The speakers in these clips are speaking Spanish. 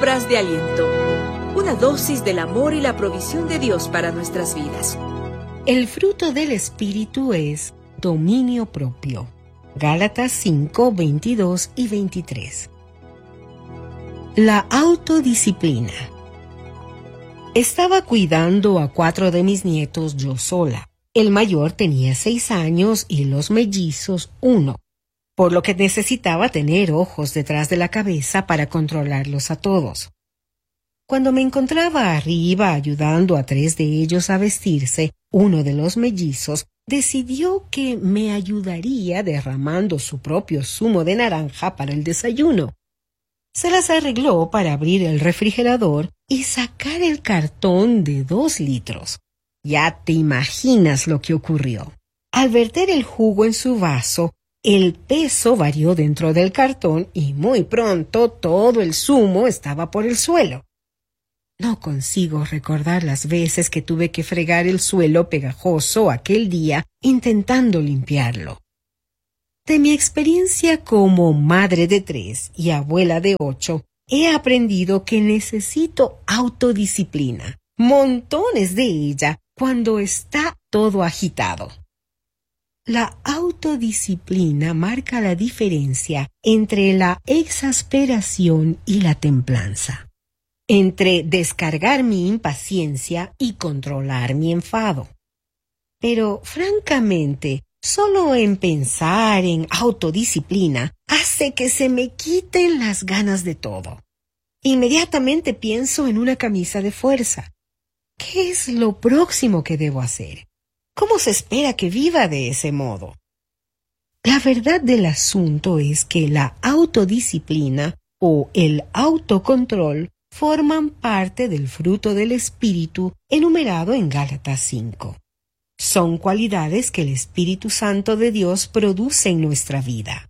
Palabras de aliento. Una dosis del amor y la provisión de Dios para nuestras vidas. El fruto del Espíritu es dominio propio. Gálatas 5, 22 y 23. La autodisciplina. Estaba cuidando a 4 de mis nietos yo sola. El mayor tenía 6 años y los mellizos 1, por lo que necesitaba tener ojos detrás de la cabeza para controlarlos a todos. Cuando me encontraba arriba ayudando a 3 de ellos a vestirse, uno de los mellizos decidió que me ayudaría derramando su propio zumo de naranja para el desayuno. Se las arregló para abrir el refrigerador y sacar el cartón de 2 litros. Ya te imaginas lo que ocurrió. Al verter el jugo en su vaso, el peso varió dentro del cartón y muy pronto todo el zumo estaba por el suelo. No consigo recordar las veces que tuve que fregar el suelo pegajoso aquel día intentando limpiarlo. De mi experiencia como madre de 3 y abuela de 8, he aprendido que necesito autodisciplina, montones de ella, cuando está todo agitado. La autodisciplina marca la diferencia entre la exasperación y la templanza, entre descargar mi impaciencia y controlar mi enfado. Pero, francamente, solo en pensar en autodisciplina hace que se me quiten las ganas de todo. Inmediatamente pienso en una camisa de fuerza. ¿Qué es lo próximo que debo hacer? ¿Cómo se espera que viva de ese modo? La verdad del asunto es que la autodisciplina o el autocontrol forman parte del fruto del Espíritu enumerado en Gálatas 5. Son cualidades que el Espíritu Santo de Dios produce en nuestra vida.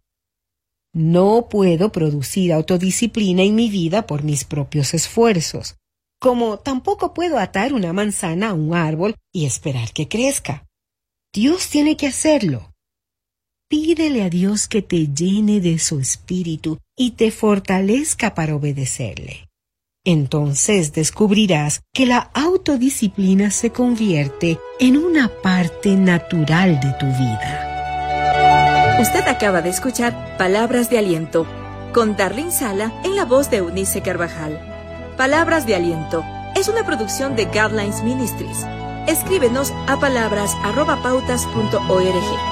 No puedo producir autodisciplina en mi vida por mis propios esfuerzos, como tampoco puedo atar una manzana a un árbol y esperar que crezca. Dios tiene que hacerlo. Pídele a Dios que te llene de su Espíritu y te fortalezca para obedecerle. Entonces descubrirás que la autodisciplina se convierte en una parte natural de tu vida. Usted acaba de escuchar Palabras de Aliento con Darlene Sala en la voz de Eunice Carvajal. Palabras de Aliento es una producción de Guidelines Ministries. Escríbenos a palabras@pautas.org.